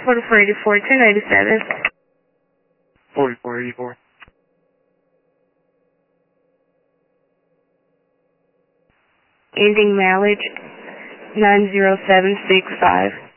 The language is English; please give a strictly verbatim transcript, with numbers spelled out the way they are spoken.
forty-four eighty-four, two ninety-seven. forty-four eighty-four. Ending mileage nine zero seven six five.